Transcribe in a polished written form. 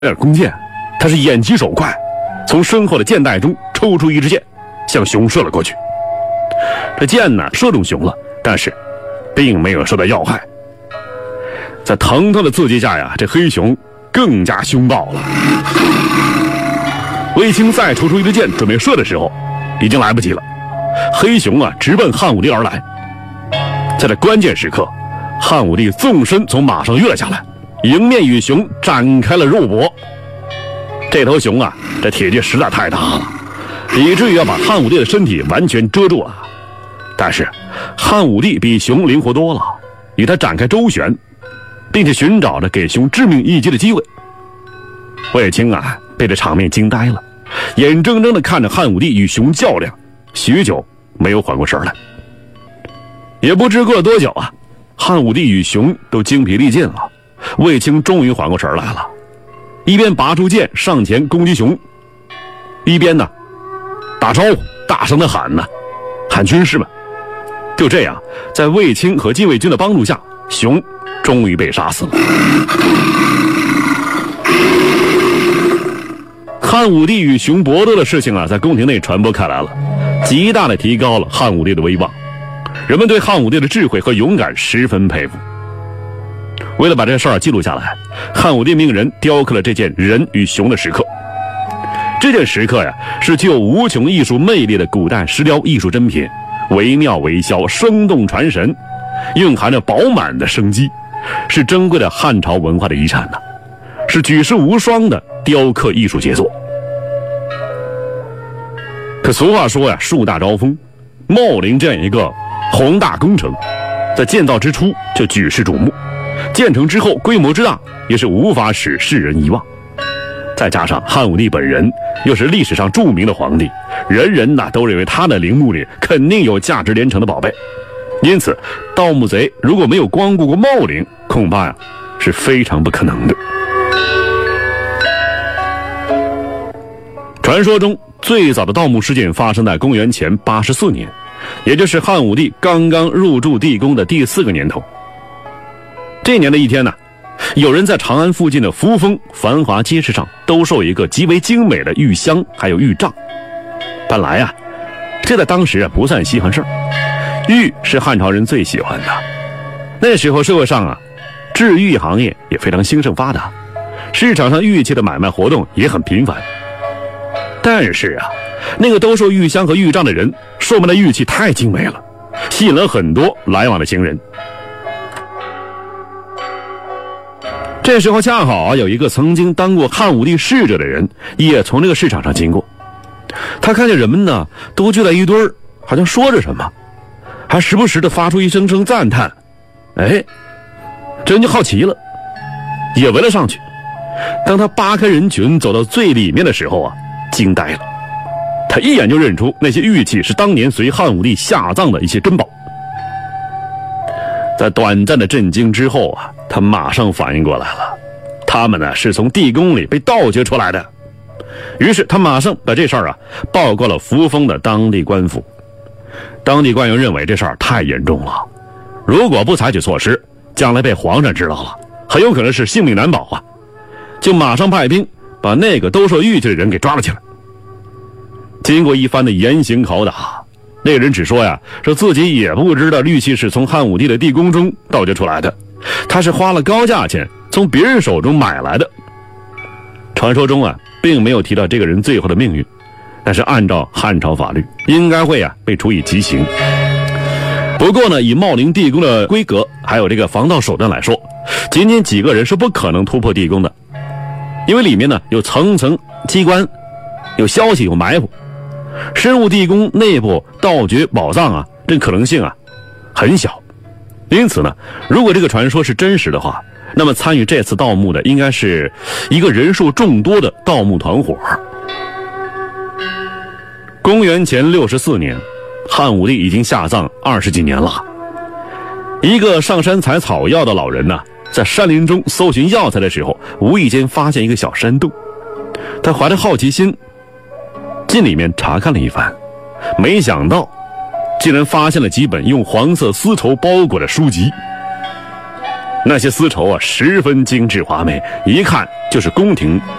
点弓箭，他是眼疾手快，从身后的箭袋中抽出一支箭，向熊射了过去。这箭呢射中熊了，但是并没有受到要害。在疼痛的刺激下呀，这黑熊更加凶暴了。卫青再抽出一支箭准备射的时候，已经来不及了。黑熊啊直奔汉武帝而来。在这关键时刻，汉武帝纵身从马上跃了下来，迎面与熊展开了肉搏。这头熊啊，这体积实在太大了，以至于要把汉武帝的身体完全遮住了。但是汉武帝比熊灵活多了，与他展开周旋，并且寻找着给熊致命一击的机会。卫青啊被这场面惊呆了，眼睁睁地看着汉武帝与熊较量，许久没有缓过神来。也不知过了多久啊，汉武帝与熊都精疲力尽了，卫青终于缓过神来了，一边拔出剑上前攻击熊，一边呢打招呼，大声地喊军士们。就这样，在卫青和禁卫军的帮助下，熊终于被杀死了。汉武帝与熊搏斗的事情啊，在宫廷内传播开来了，极大地提高了汉武帝的威望。人们对汉武帝的智慧和勇敢十分佩服。为了把这事儿记录下来，汉武帝命人雕刻了这件人与熊的石刻。这件石刻呀，是具有无穷艺术魅力的古代石雕艺术珍品，惟妙惟肖，生动传神，蕴含着饱满的生机，是珍贵的汉朝文化的遗产呢，是举世无双的雕刻艺术杰作。可俗话说呀，树大招风，茂陵这样一个宏大工程，在建造之初就举世瞩目，建成之后规模之大，也是无法使世人遗忘。再加上汉武帝本人又是历史上著名的皇帝，人人都认为他的陵墓里肯定有价值连城的宝贝，因此盗墓贼如果没有光顾过茂陵，恐怕是非常不可能的。传说中最早的盗墓事件发生在公元前84年，也就是汉武帝刚刚入住地宫的第4个年头。这年的一天有人在长安附近的扶风繁华街市上兜售一个极为精美的玉箱还有玉杖。本来这在当时不算稀罕事儿，玉是汉朝人最喜欢的。那时候社会上制玉行业也非常兴盛发达，市场上玉器的买卖活动也很频繁。但是那个兜售玉箱和玉杖的人售卖的玉器太精美了，吸引了很多来往的行人。这时候恰好有一个曾经当过汉武帝侍者的人也从这个市场上经过，他看见人们都聚在一堆儿，好像说着什么，还时不时地发出一声声赞叹。这人就好奇了，也围了上去。当他扒开人群走到最里面的时候惊呆了，他一眼就认出那些玉器是当年随汉武帝下葬的一些珍宝。在短暂的震惊之后他马上反应过来了，他们是从地宫里被盗掘出来的。于是他马上把这事儿报告了扶风的当地官府。当地官员认为这事儿太严重了，如果不采取措施，将来被皇上知道了，很有可能是性命难保就马上派兵把那个兜售玉器的人给抓了起来。经过一番的严刑拷打，那个人只说自己也不知道玉器是从汉武帝的地宫中盗掘出来的，他是花了高价钱从别人手中买来的。传说中并没有提到这个人最后的命运，但是按照汉朝法律应该会被处以极刑。不过以茂陵地宫的规格还有这个防盗手段来说，仅仅几个人是不可能突破地宫的，因为里面有层层机关，有消息，有埋伏，深入地宫内部盗掘宝藏这可能性很小。因此如果这个传说是真实的话，那么参与这次盗墓的应该是一个人数众多的盗墓团伙。公元前64年，汉武帝已经下葬20几年了。一个上山采草药的老人在山林中搜寻药材的时候，无意间发现一个小山洞。他怀着好奇心进里面查看了一番，没想到竟然发现了几本用黄色丝绸包裹的书籍。 那些丝绸啊，十分精致华美，一看就是宫廷